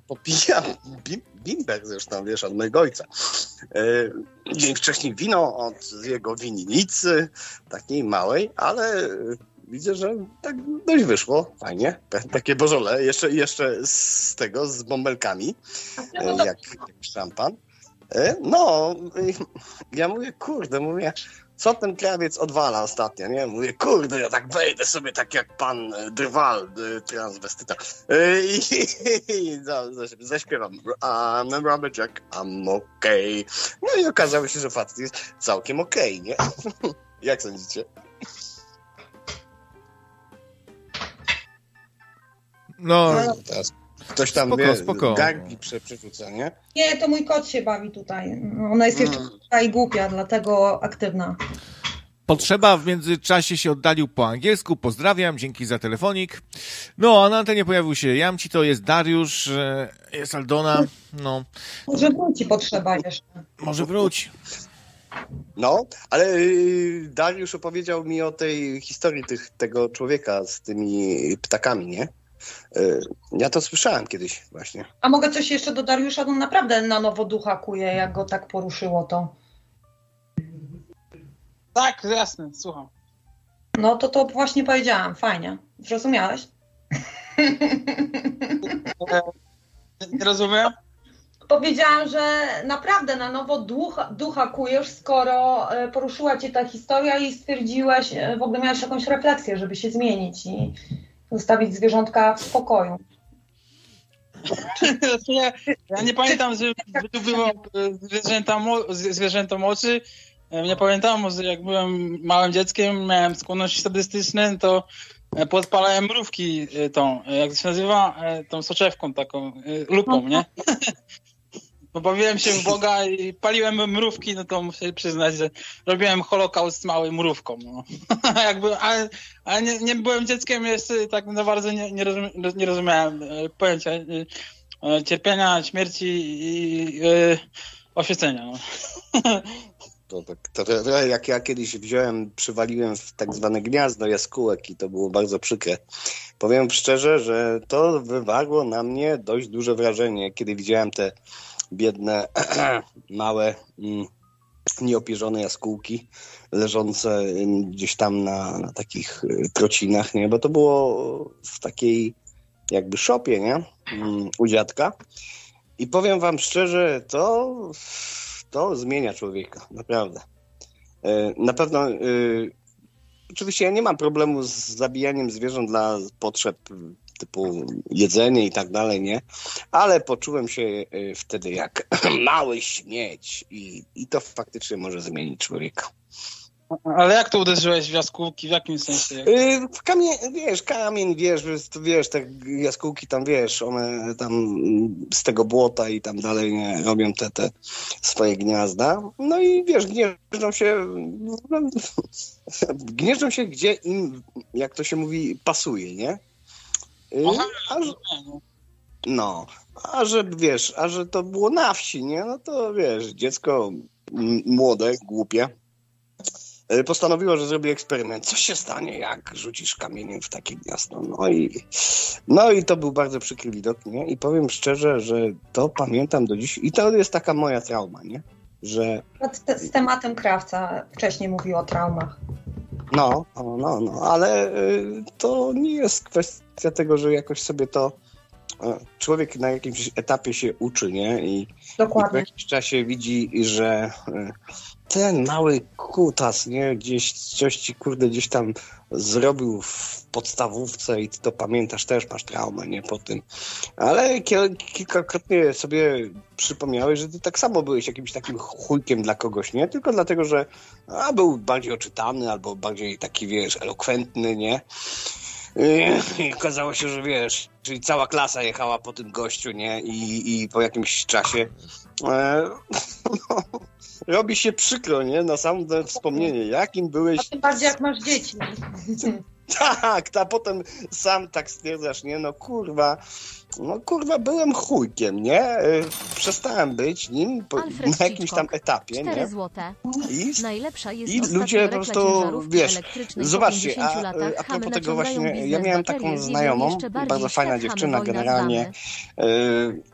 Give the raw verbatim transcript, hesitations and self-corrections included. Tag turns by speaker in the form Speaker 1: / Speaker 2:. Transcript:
Speaker 1: popijam bim, bimber zresztą, wiesz, od mojego ojca. Yy, dzień wcześniej wino od jego winnicy, takiej małej, ale widzę, że tak dość wyszło, fajnie. Takie bożole, jeszcze, jeszcze z tego, z bąbelkami, yy, jak, jak szampan. Yy, no, yy, ja mówię, kurde, mówię, co ten krawiec odwala ostatnio, nie? Mówię, kurde, ja tak wejdę sobie tak jak pan Drwal, transwestyta. I, i, i zaśpiewam I'm a Robert Jack, I'm okay. No i okazało się, że facet jest całkiem okej, okay, nie? Jak sądzicie?
Speaker 2: No,
Speaker 1: no teraz ktoś tam,
Speaker 2: spoko,
Speaker 1: wie,
Speaker 2: spoko.
Speaker 1: gargi prze, przerzuca, nie?
Speaker 3: Nie, to mój kot się bawi tutaj. Ona jest jeszcze mm. i głupia, dlatego aktywna.
Speaker 2: Potrzeba w międzyczasie się oddalił po angielsku. Pozdrawiam, dzięki za telefonik. No, a na antenie pojawił się Jamci, to jest Dariusz, jest Aldona. No.
Speaker 3: Może wróci potrzeba jeszcze.
Speaker 2: Może wróci.
Speaker 1: No, ale Dariusz opowiedział mi o tej historii tych, tego człowieka z tymi ptakami, nie? Ja to słyszałem kiedyś właśnie.
Speaker 3: A mogę coś jeszcze do Dariusza? On naprawdę na nowo ducha kuje, jak go tak poruszyło to.
Speaker 4: Tak, jasne, słucham.
Speaker 3: No to to właśnie powiedziałam, fajnie. Zrozumiałeś?
Speaker 4: Nie rozumiem?
Speaker 3: Powiedziałam, że naprawdę na nowo ducha, ducha kujesz, skoro poruszyła cię ta historia i stwierdziłeś, w ogóle miałeś jakąś refleksję, żeby się zmienić i zostawić zwierzątka w spokoju.
Speaker 4: Ja, ja nie pamiętam, że tu było zwierzęta, zwierzęta mocy. Nie pamiętam, może jak byłem małym dzieckiem, miałem skłonności sadystyczne, to podpalałem mrówki tą, jak to się nazywa, tą soczewką taką, lupą, nie? Bo bawiłem się w Boga i paliłem mrówki, no to muszę przyznać, że robiłem holokaust z małą mrówką. No. Jakby, ale ale nie, nie byłem dzieckiem, jeszcze tak za bardzo nie, nie, rozumie, nie rozumiałem pojęcia cierpienia, śmierci i yy, oświecenia. No.
Speaker 1: To, to, to, to jak ja kiedyś wziąłem, przywaliłem w tak zwane gniazdo jaskółek i to było bardzo przykre. Powiem szczerze, że to wywarło na mnie dość duże wrażenie, kiedy widziałem te biedne, małe, nieopierzone jaskółki leżące gdzieś tam na, na takich krocinach, nie? Bo to było w takiej jakby szopie, nie? U dziadka. I powiem wam szczerze, to, to zmienia człowieka, naprawdę. Na pewno, oczywiście ja nie mam problemu z zabijaniem zwierząt dla potrzeb typu jedzenie i tak dalej, nie? Ale poczułem się wtedy jak mały śmieć i, i to faktycznie może zmienić człowieka.
Speaker 4: Ale jak to uderzyłeś w jaskółki? W jakim sensie?
Speaker 1: W kamień, wiesz, kamień, wiesz, wiesz, te jaskółki tam, wiesz, one tam z tego błota i tam dalej nie, robią te, te swoje gniazda. No i wiesz, gnieżdżą się, no, gnieżdżą się gdzie im, jak to się mówi, pasuje, nie?
Speaker 4: Aha,
Speaker 1: a, że, no, a że wiesz, a że to było na wsi, nie? No to wiesz, dziecko m- młode, głupie, postanowiło, że zrobi eksperyment. Co się stanie, jak rzucisz kamieniem w takie gniazdo? No i, no i to był bardzo przykry widok, nie? I powiem szczerze, że to pamiętam do dziś. I to jest taka moja trauma, nie? Że...
Speaker 3: Z tematem krawca wcześniej mówił o traumach.
Speaker 1: No, no, no, ale y, to nie jest kwestia tego, że jakoś sobie to y, człowiek na jakimś etapie się uczy, nie? I, i po jakimś czasie widzi, że y, ten mały kutas, nie? Gdzieś coś ci, kurde, gdzieś tam zrobił w podstawówce i ty to pamiętasz, też masz traumę, nie? Po tym. Ale kil- kilkakrotnie sobie przypomniałeś, że ty tak samo byłeś jakimś takim chujkiem dla kogoś, nie? Tylko dlatego, że a, był bardziej oczytany albo bardziej taki, wiesz, elokwentny, nie? I okazało się, że wiesz, czyli cała klasa jechała po tym gościu, nie? I, i po jakimś czasie e, no, robi się przykro, nie? Na samo to wspomnienie, jakim byłeś...
Speaker 3: A tym bardziej jak masz dzieci.
Speaker 1: Tak, a potem sam tak stwierdzasz, nie? No kurwa, no kurwa, byłem chujkiem, nie? Przestałem być nim po, na jakimś tam etapie, nie?
Speaker 5: Złote.
Speaker 1: I,
Speaker 5: Najlepsza jest
Speaker 1: i ludzie po prostu, wiesz, zobaczcie, a, a propos tego właśnie, ja miałem taką znajomą, bardzo fajna dziewczyna generalnie,